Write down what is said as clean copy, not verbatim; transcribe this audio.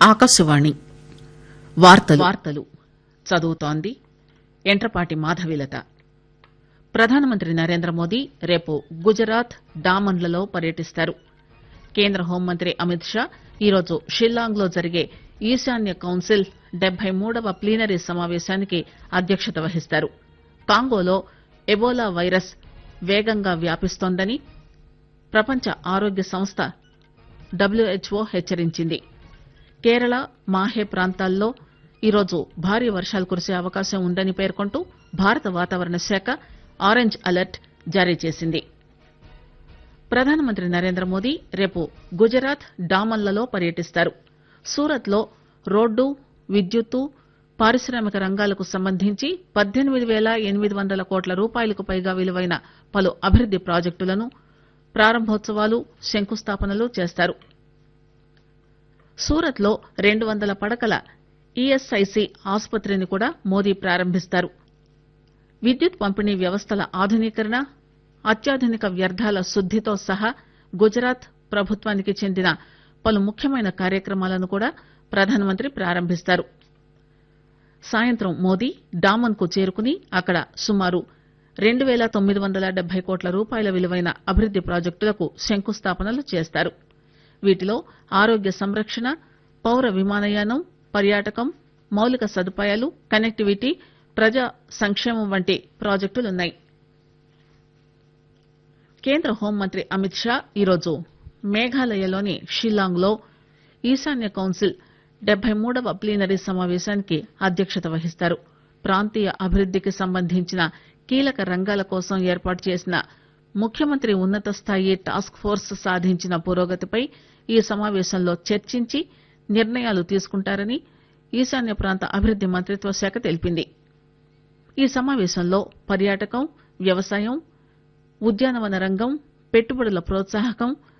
ఆకాశవాణి వార్తలు చదువుతోంది ఎంట్రపాటి మాధవీలత. ప్రధానమంత్రి నరేంద్ర మోదీ రేపు గుజరాత్ డామన్లలో పర్యటిస్తారు. కేంద్ర హోంమంత్రి అమిత్ షా ఈరోజు షిల్లాంగ్ లో జరిగే ఈశాన్య కౌన్సిల్ 73వ ప్లీనరీ సమావేశానికి అధ్యక్షత వహిస్తారు. కాంగోలో ఎబోలా వైరస్ వేగంగా వ్యాపిస్తోందని ప్రపంచ ఆరోగ్య సంస్థ WHO హెచ్చరించింది. కేరళ మాహే ప్రాంతాల్లో ఈరోజు భారీ వర్షాలు కురిసే అవకాశం ఉందని పేర్కొంటూ భారత వాతావరణ శాఖ ఆరెంజ్ అలర్ట్ జారీ చేసింది. ప్రధానమంత్రి నరేంద్ర మోదీ రేపు గుజరాత్ డామన్లలో పర్యటిస్తారు. సూరత్ లో రోడ్డు, విద్యుత్తు, పారిశ్రామిక రంగాలకు సంబంధించి 18,800 కోట్ల రూపాయలకు పైగా విలువైన పలు అభివృద్ది ప్రాజెక్టులను ప్రారంభోత్సవాలు, శంకుస్థాపనలు చేస్తారు. సూరత్ లో 200 పడకల ఈఎస్ఐసి ఆసుపత్రిని కూడా మోదీ ప్రారంభిస్తారు. విద్యుత్ పంపిణీ వ్యవస్థల ఆధునీకరణ, అత్యాధునిక వ్యర్థాల శుద్దితో సహా గుజరాత్ ప్రభుత్వానికి చెందిన పలు ముఖ్యమైన కార్యక్రమాలను కూడా ప్రధానమంత్రి ప్రారంభిస్తారు. సాయంత్రం మోదీ డామన్ కు చేరుకుని అక్కడ సుమారు 2,970 కోట్ల రూపాయల విలువైన అభివృద్ది ప్రాజెక్టులకు శంకుస్థాపనలు చేస్తారు. వీటిలో ఆరోగ్య సంరక్షణ, పౌర విమానయానం, పర్యాటకం, మౌలిక సదుపాయాలు, కనెక్టివిటీ, ప్రజా సంక్షేమం వంటి ప్రాజెక్టులున్నాయి. కేంద్ర హోంమంత్రి అమిత్ షా ఈరోజు మేఘాలయలోని షిల్లాంగ్ లో ఈశాన్య కౌన్సిల్ 73వ ప్లీనరీ సమావేశానికి అధ్యక్షత వహిస్తారు. ప్రాంతీయ అభివృద్దికి సంబంధించిన కీలక రంగాల కోసం ఏర్పాటు చేసిన ముఖ్యమంత్రి ఉన్నత స్థాయి టాస్క్ ఫోర్స్ సాధించిన పురోగతిపై ఈ సమావేశంలో చర్చించి నిర్ణయాలు తీసుకుంటారని ఈశాన్య ప్రాంత అభివృద్ది మంత్రిత్వ శాఖ తెలిపింది. ఈ సమావేశంలో పర్యాటకం, వ్యవసాయం, ఉద్యానవన రంగం, పెట్టుబడుల ప్రోత్సాహకం,